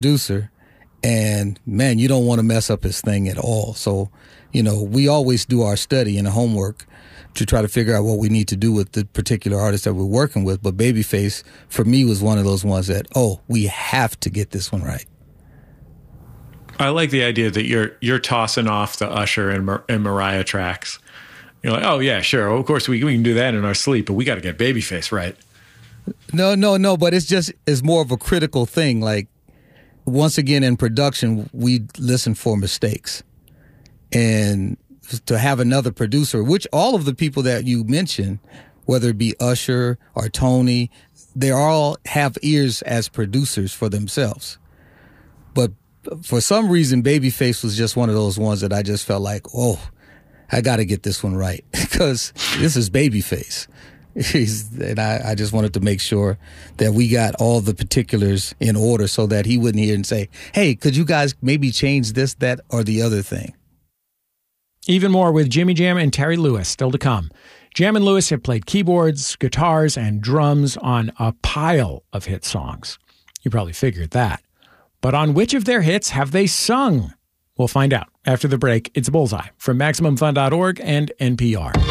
producer, and man, you don't want to mess up his thing at all. So, we always do our study and the homework to try to figure out what we need to do with the particular artist that we're working with. But Babyface, for me, was one of those ones that, we have to get this one right. I like the idea that you're tossing off the Usher and Mariah tracks. You're like, oh yeah, sure, of course we can do that in our sleep, but we got to get Babyface right. No, but it's more of a critical thing. Like, once again, in production, we listen for mistakes. And to have another producer, which all of the people that you mentioned, whether it be Usher or Tony, they all have ears as producers for themselves. But for some reason, Babyface was just one of those ones that I just felt like, I got to get this one right because this is Babyface. And I just wanted to make sure that we got all the particulars in order so that he wouldn't hear and say, hey, could you guys maybe change this, that, or the other thing? Even more with Jimmy Jam and Terry Lewis still to come. Jam and Lewis have played keyboards, guitars, and drums on a pile of hit songs. You probably figured that. But on which of their hits have they sung? We'll find out after the break. It's Bullseye from MaximumFun.org and NPR.